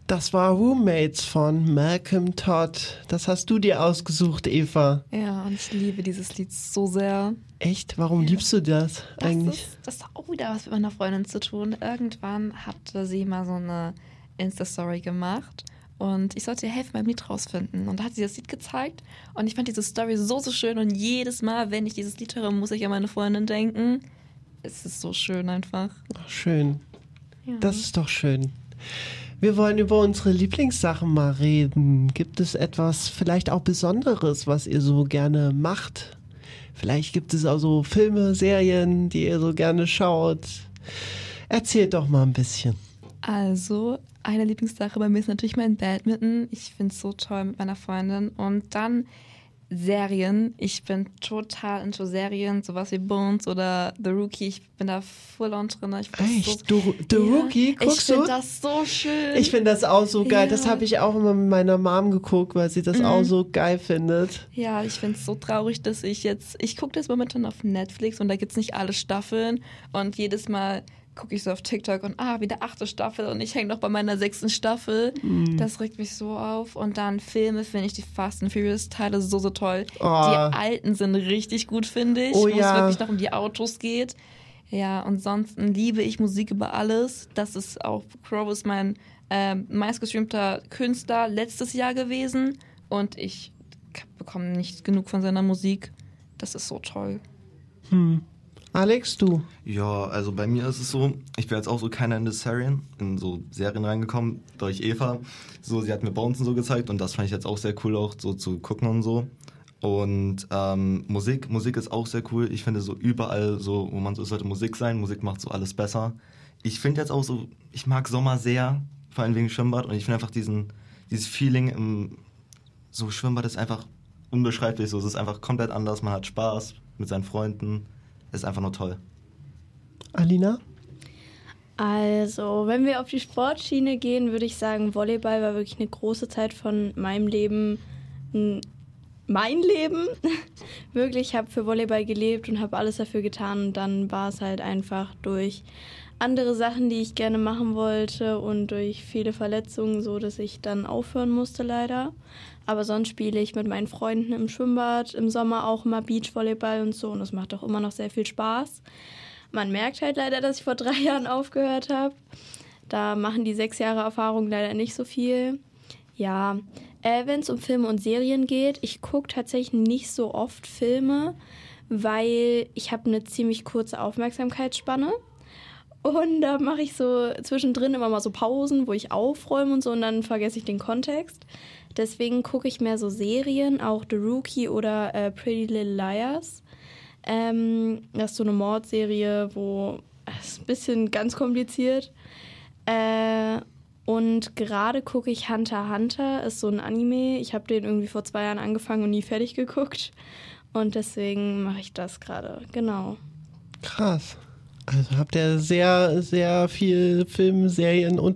Das war Roommates von Malcolm Todd. Das hast du dir ausgesucht, Eva. Ja, und ich liebe dieses Lied so sehr. Echt? Warum liebst du das eigentlich? Das hat auch wieder was mit meiner Freundin zu tun. Irgendwann hatte sie mal so eine Insta-Story gemacht und ich sollte ihr helfen beim Lied rausfinden. Und da hat sie das Lied gezeigt und ich fand diese Story so schön und jedes Mal, wenn ich dieses Lied höre, muss ich an meine Freundin denken. Es ist so schön einfach. Ach, schön. Ja. Das ist doch schön. Wir wollen über unsere Lieblingssachen mal reden. Gibt es etwas vielleicht auch Besonderes, was ihr so gerne macht? Vielleicht gibt es auch so Filme, Serien, die ihr so gerne schaut. Erzählt doch mal ein bisschen. Also, eine Lieblingssache bei mir ist natürlich mein Badminton. Ich finde es so toll mit meiner Freundin. Und dann Serien. Ich bin total into Serien, sowas wie Bones oder The Rookie. Ich bin da full on drin. Echt? The Rookie? Guckst du? Ich finde das so schön. Ich finde das auch so geil. Ja. Das habe ich auch immer mit meiner Mom geguckt, weil sie das auch so geil findet. Ja, ich finde es so traurig, dass ich gucke das momentan auf Netflix und da gibt es nicht alle Staffeln und jedes Mal gucke ich so auf TikTok und wieder 8. Staffel und ich hänge noch bei meiner 6. Staffel. Das regt mich so auf. Und dann Filme finde ich die Fast and Furious Teile so toll. Oh. Die alten sind richtig gut, finde ich, Oh, wo ja. es wirklich noch um die Autos geht. Ja, und sonst liebe ich Musik über alles. Das ist auch, Crow ist mein meistgestreamter Künstler letztes Jahr gewesen und ich bekomme nicht genug von seiner Musik. Das ist so toll. Alex, du? Ja, also bei mir ist es so, ich bin jetzt auch so keiner in so Serien reingekommen, durch Eva. So, sie hat mir Bones und so gezeigt und das fand ich jetzt auch sehr cool, auch so zu gucken und so. Und Musik ist auch sehr cool. Ich finde so überall so, wo man so ist, sollte Musik sein. Musik macht so alles besser. Ich finde jetzt auch so, ich mag Sommer sehr, vor allem wegen Schwimmbad und ich finde einfach dieses Feeling im so Schwimmbad ist einfach unbeschreiblich. So, es ist einfach komplett anders, man hat Spaß mit seinen Freunden. Es ist einfach nur toll. Alina? Also, wenn wir auf die Sportschiene gehen, würde ich sagen, Volleyball war wirklich eine große Zeit von meinem Leben. Mein Leben. Wirklich, ich habe für Volleyball gelebt und habe alles dafür getan. Und dann war es halt einfach durch andere Sachen, die ich gerne machen wollte und durch viele Verletzungen so, dass ich dann aufhören musste leider. Aber sonst spiele ich mit meinen Freunden im Schwimmbad, im Sommer auch immer Beachvolleyball und so. Und das macht auch immer noch sehr viel Spaß. Man merkt halt leider, dass ich vor 3 Jahren aufgehört habe. Da machen die 6 Jahre Erfahrung leider nicht so viel. Ja, wenn es um Filme und Serien geht, ich gucke tatsächlich nicht so oft Filme, weil ich habe eine ziemlich kurze Aufmerksamkeitsspanne. Und da mache ich so zwischendrin immer mal so Pausen, wo ich aufräume und so und dann vergesse ich den Kontext. Deswegen gucke ich mehr so Serien, auch The Rookie oder Pretty Little Liars. Das ist so eine Mordserie, wo es ist ein bisschen ganz kompliziert. Und gerade gucke ich Hunter x Hunter, ist so ein Anime. Ich habe den irgendwie vor 2 Jahren angefangen und nie fertig geguckt. Und deswegen mache ich das gerade, genau. Krass. Also habt ihr sehr, sehr viel Film, Serien und